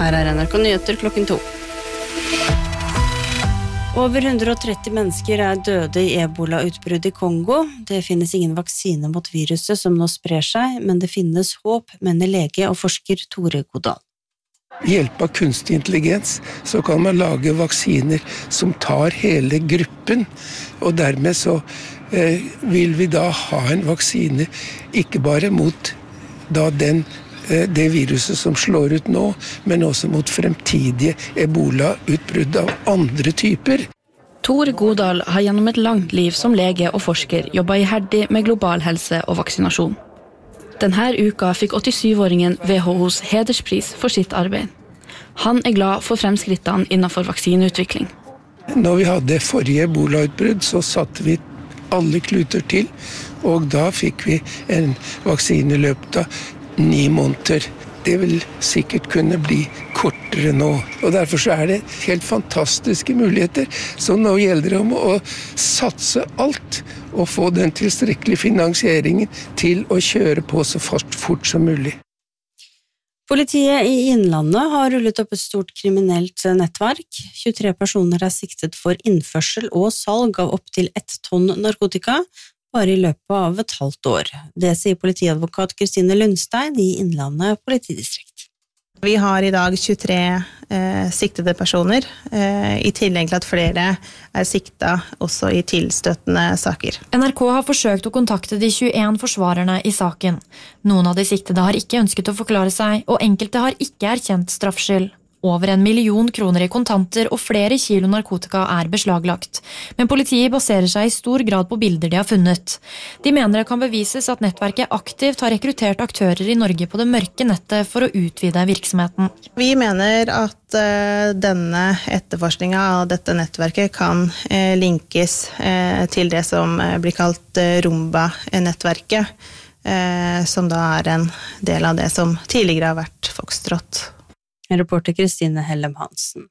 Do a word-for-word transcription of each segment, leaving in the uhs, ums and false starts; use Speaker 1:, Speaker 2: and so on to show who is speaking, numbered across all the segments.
Speaker 1: Her er N R K Nyheter klokken to. Over hundre og tretti mennesker er døde i ebola-utbrudd i Kongo. Det finnes ingen vaksine mot viruset som nå sprer seg, men det finnes håp, mener lege og forsker Tore Godal.
Speaker 2: Ved hjelp av kunstig intelligens så kan man lage vaksiner som tar hele gruppen, og dermed så eh, vil vi da ha en vaksine ikke bare mot da den det viruset som slår ut nå, men også mot fremtidige ebola-utbrudd av andre typer.
Speaker 3: Tor Godal har gjennom et langt liv som lege og forsker jobbet iherdig med global helse og vaksinasjon. Denne uka fikk åttisyv-åringen W H O's hederspris for sitt arbeid. Han er glad for fremskrittene innenfor vaksineutvikling.
Speaker 2: Når vi hadde forrige ebola-utbrudd, så satte vi alle kluter til, og da fikk vi en vaksine i løpet av ni måneder. Det vil sikkert kunne bli kortere nå. Og derfor så er det helt fantastiske muligheter. Så nå gjelder det om å satse alt og få den tilstrekkelige finansieringen til å kjøre på så fort, fort som mulig.
Speaker 1: Politiet i Innlandet har rullet opp et stort kriminelt nettverk. tjuetre personer er siktet for innførsel og salg av opp til ett tonn narkotika, bare i løpet av et halvt år. Det sier politiadvokat Kristine Lundstein i Innlandet politidistrikt.
Speaker 4: Vi har i dag tjuetre eh, siktede personer, eh, i tillegg til at flere er sikta også i tilstøttende saker.
Speaker 5: N R K har forsøkt å kontakte de tjueen forsvarerne i saken. Noen av de siktede har ikke ønsket å forklare seg, og enkelte har ikke erkjent straffskyld. Over en million kroner i kontanter og flere kilo narkotika er beslaglagt. Men politiet baserer seg i stor grad på bilder de har funnet. De mener det kan bevises at nettverket aktivt har rekruttert aktører i Norge på det mørke nettet for å utvide virksomheten.
Speaker 4: Vi mener at uh, denne etterforskningen av dette nettverket kan uh, linkes uh, til det som uh, blir kalt uh, Rumba-nettverket, uh, som da er en del av det som tidligere har vært Foxtrot.
Speaker 1: Reporter Kristine Hellem Hansen.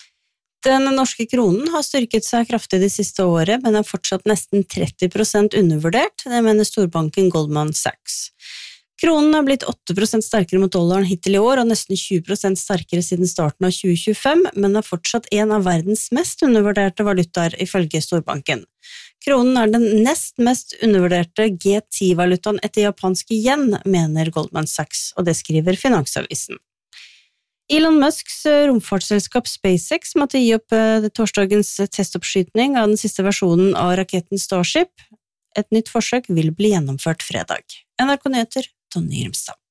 Speaker 1: Den norske kronen har styrket seg kraftig det siste året, men er fortsatt nesten tretti prosent undervurdert, det mener storbanken Goldman Sachs. Kronen har blitt åtte prosent sterkere mot dollaren hittil i år, og nesten tjue prosent sterkere siden starten av tjue tjuefem, men er fortsatt en av verdens mest undervurderte valutaer ifølge storbanken. Kronen er den nest mest undervurderte G ti-valutaen etter japansk yen, mener Goldman Sachs, og det skriver Finansavisen. Elon Musks romfartsselskap SpaceX måtte gi opp torsdagens testoppskytning av den siste versjonen av raketten Starship. Et nytt forsøk vil bli gjennomført fredag. N R K Nyheter, Tonje Grimstad.